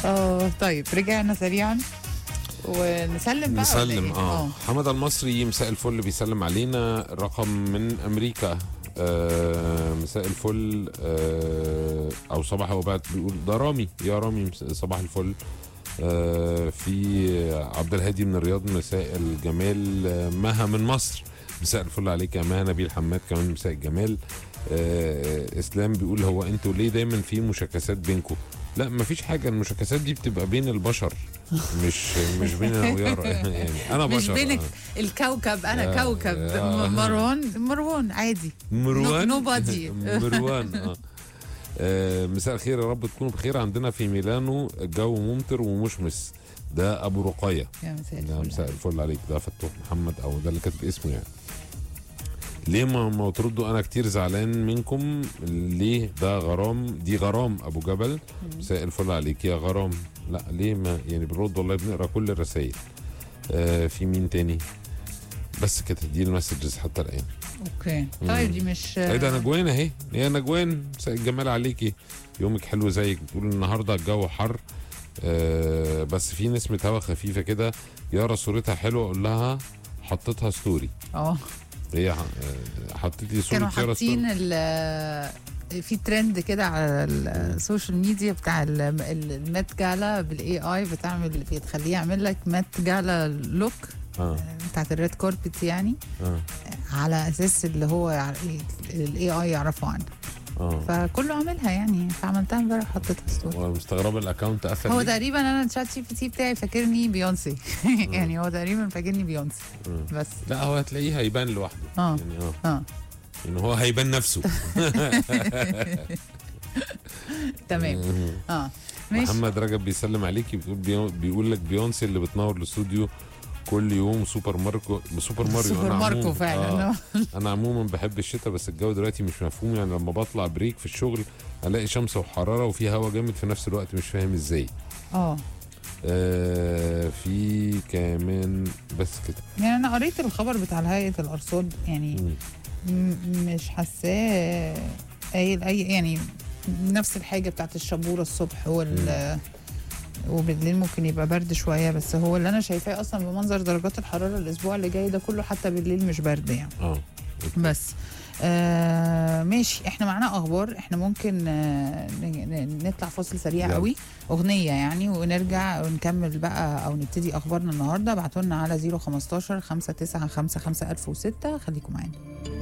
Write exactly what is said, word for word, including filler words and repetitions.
اه طيب رجعنا سريعا ونسلم بقى. نسلم اه حمد المصري مساء الفل بيسلم علينا. رقم من امريكا آه مساء الفل آه او صباح، هو بعد بيقول ده رامي، يا رامي صباح الفل. آه في عبد الهادي من الرياض مساء الجمال. آه مها من مصر مساء الفل عليك يا مها. نبيل حماد كمان مساء الجمال. آه اسلام بيقول هو انتوا ليه دايما في مشاكسات بينكم؟ لا مفيش حاجه، المشاكسات دي بتبقى بين البشر مش مش بين انا ويارا يعني انا بشر. مش بينك آه. الكوكب انا آه كوكب آه مروان مروان عادي مروان نو بادي مروان اه آه، مساء الخير يا رب تكونوا بخير. عندنا في ميلانو الجو ممطر ومشمس. ده ابو رقيه. يا مساء ده الفل. مساء الفل عليك. ده فتوح محمد او ده اللي كاتب اسمه يعني. ليه ما ما تردوا؟ انا كتير زعلان منكم. ليه؟ ده غرام، دي غرام ابو جبل. مساء الفل عليك يا غرام. لا ليه ما يعني بنرد والله، بنقرا كل الرسائل. آه في مين تاني؟ بس كده دي المسجز حتى الان. اوكي طيب دي مش ايه ده نجوان اهي يا نجوان مساء الجمال عليكي، يومك حلو زيك. بتقول النهارده الجو حر آه بس في نسمه هوا خفيفه كده. يارا صورتها حلوه، اقول لها حطيتها ستوري. اه هي حطيتي صوره كانوا يارا حاطين ستوري. ال- في ترند كده على السوشيال ميديا بتاع ال- ال- المات جالا بالاي اي، بتعمل بتخليه يعمل لك مات جالا لوك اه بتاعت الريد كوربت يعني اه على اساس اللي هو الاي اي يعرفه عنه. اه فكله عاملها يعني، فعملتها امبارح حطيتها ستوري. مستغربه الاكونت قفل هو ليه؟ تقريبا انا الشات جي بي تي بتاعي فاكرني بيونسي يعني هو تقريبا فاكرني بيونسي مم. بس. لا هو هتلاقيه هيبان لوحده. اه يعني اه اه ان هو هيبان نفسه. تمام اه ماشي. محمد رجب بيسلم عليكي، بيقول بيو- بيقول لك بيونسي اللي بتنور الاستوديو كل يوم سوبر ماركو سوبر ماريو. سوبر أنا ماركو عموماً- فعلا. آه انا عموما بحب الشتاء بس الجو دلوقتي مش مفهوم يعني. لما بطلع بريك في الشغل الاقي شمس وحراره وفي هوا جامد في نفس الوقت، مش فاهم ازاي. اه آه في كمان بس كده. يعني انا قريت الخبر بتاع هيئه الارصاد يعني مم. م- مش حاساه قايل اي يعني نفس الحاجه بتاعت الشبوره الصبح وال وبالليل ممكن يبقى برد شويه، بس هو اللي انا شايفاه اصلا بمنظر درجات الحراره الاسبوع اللي جاي ده كله حتى بالليل مش برد يعني. اه بس آه ماشي، احنا معانا اخبار، احنا ممكن آه ن- ن- نطلع فاصل سريع يلا. قوي اغنيه يعني ونرجع ونكمل بقى او نبتدي اخبارنا النهارده. ابعتوا لنا على صفر خمستاشر خمسة تسعة خمسة خمسة ألف وستة. خليكم معانا.